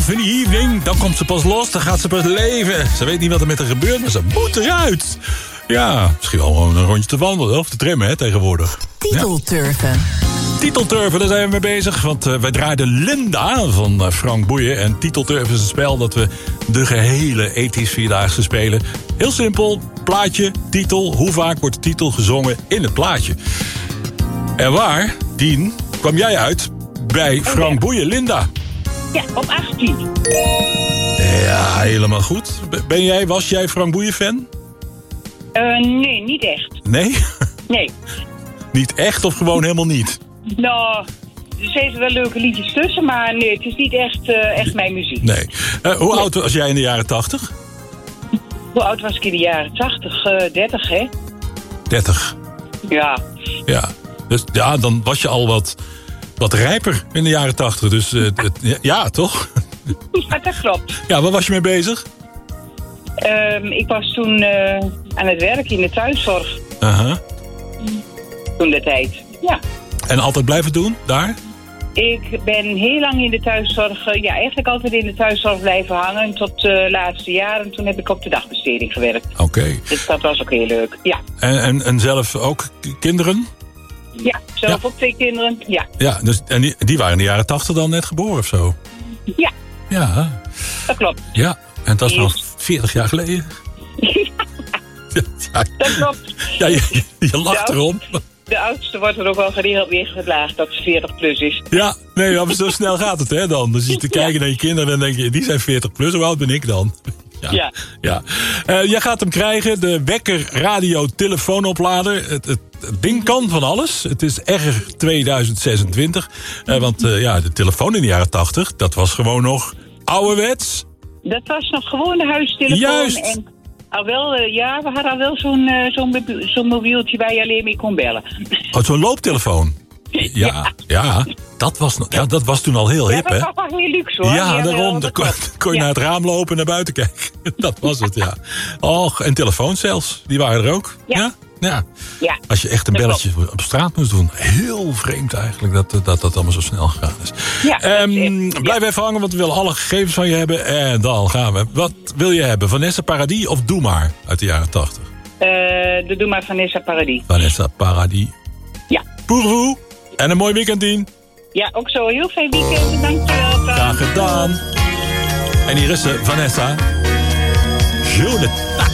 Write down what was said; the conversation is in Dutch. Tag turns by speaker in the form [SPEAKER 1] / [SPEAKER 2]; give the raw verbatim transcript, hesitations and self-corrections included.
[SPEAKER 1] In the evening, dan komt ze pas los, dan gaat ze pas leven. Ze weet niet wat er met haar gebeurt, maar ze moet eruit. Ja, misschien wel gewoon een rondje te wandelen of te trimmen, hè, tegenwoordig.
[SPEAKER 2] Titelturven.
[SPEAKER 1] Ja. Titelturven, daar zijn we mee bezig. Want uh, wij draaiden Linda van uh, Frank Boeien. En Titelturven is een spel dat we de gehele ethisch vierdaagse spelen. Heel simpel, plaatje, titel. Hoe vaak wordt de titel gezongen in het plaatje? En waar, Dien, kwam jij uit bij Frank Boeien, Linda?
[SPEAKER 3] Ja, op achttien.
[SPEAKER 1] Ja, helemaal goed. Ben jij, was jij Frank Boeien fan?
[SPEAKER 3] Uh, nee, niet echt.
[SPEAKER 1] Nee?
[SPEAKER 3] Nee.
[SPEAKER 1] Niet echt of gewoon helemaal niet?
[SPEAKER 3] Nou, er zitten wel leuke liedjes tussen, maar nee, het is niet echt, uh, echt mijn muziek.
[SPEAKER 1] Nee. Uh, hoe oud was jij in de jaren tachtig?
[SPEAKER 3] Hoe oud was ik in de jaren tachtig? Uh, dertig, hè?
[SPEAKER 1] dertig.
[SPEAKER 3] Ja.
[SPEAKER 1] Ja. Dus ja, dan was je al wat, wat rijper in de jaren tachtig. Dus uh, het, ja, ja, toch?
[SPEAKER 3] Ja, dat klopt.
[SPEAKER 1] Ja, waar was je mee bezig?
[SPEAKER 3] Um, ik was toen uh, aan het werk in de thuiszorg.
[SPEAKER 1] Uh-huh.
[SPEAKER 3] Toen de tijd, ja.
[SPEAKER 1] En altijd blijven doen, daar?
[SPEAKER 3] Ik ben heel lang in de thuiszorg, uh, ja, eigenlijk altijd in de thuiszorg blijven hangen. Tot de uh, laatste jaren, toen heb ik op de dagbesteding gewerkt.
[SPEAKER 1] Oké. Okay.
[SPEAKER 3] Dus dat was ook heel leuk, ja.
[SPEAKER 1] En, en, en zelf ook kinderen?
[SPEAKER 3] Ja, zelf
[SPEAKER 1] ja.
[SPEAKER 3] ook twee kinderen, ja.
[SPEAKER 1] Ja, dus, en die, die waren in de jaren tachtig dan net geboren of zo?
[SPEAKER 3] Ja.
[SPEAKER 1] Ja.
[SPEAKER 3] Dat klopt.
[SPEAKER 1] Ja, en dat is nog veertig jaar geleden.
[SPEAKER 3] Ja, ja. Dat klopt.
[SPEAKER 1] Ja, je, je, je lacht
[SPEAKER 3] de
[SPEAKER 1] erom.
[SPEAKER 3] Oudste, de oudste wordt er ook wel geregeld weer geplaagd dat ze veertig plus is.
[SPEAKER 1] Ja, nee, maar zo snel gaat het, hè, dan. Dan zit je te kijken ja. naar je kinderen en dan denk je, die zijn veertig plus, hoe oud ben ik dan? Ja. ja. ja. Uh, jij gaat hem krijgen, de wekker radio telefoonoplader. Het, het, het ding kan van alles. Het is R tweeduizend zesentwintig. Uh, want uh, ja, de telefoon in de jaren tachtig, dat was gewoon nog ouderwets.
[SPEAKER 3] Dat was nog gewoon de huistelefoon.
[SPEAKER 1] Juist.
[SPEAKER 3] En al wel, uh, ja, we hadden al wel zo'n, uh, zo'n, zo'n mobieltje waar je alleen mee kon bellen.
[SPEAKER 1] Oh, zo'n looptelefoon? Ja, ja, ja, dat was, ja, dat was toen al heel hip, hè?
[SPEAKER 3] Ja, dat was wel heel luxe, hoor.
[SPEAKER 1] Ja, daarom. Dan kon, kon je ja. naar het raam lopen en naar buiten kijken. Dat was het, ja. Och, en telefoons zelfs. Die waren er ook. Ja. ja? Ja.
[SPEAKER 3] ja.
[SPEAKER 1] Als je echt een belletje op straat moest doen. Heel vreemd eigenlijk dat dat, dat allemaal zo snel gegaan is.
[SPEAKER 3] Ja,
[SPEAKER 1] um, is blijf even hangen, want we willen alle gegevens van je hebben. En dan gaan we. Wat wil je hebben? Vanessa Paradis of Doe Maar uit de jaren tachtig?
[SPEAKER 3] Uh, de Doe Maar Vanessa Paradis.
[SPEAKER 1] Vanessa Paradis.
[SPEAKER 3] Ja.
[SPEAKER 1] Poeroe. En een mooi weekend, Dien.
[SPEAKER 3] Ja, ook zo. Heel fijn weekend. Dankjewel.
[SPEAKER 1] Graag gedaan. En hier is ze, Vanessa. Jonathan.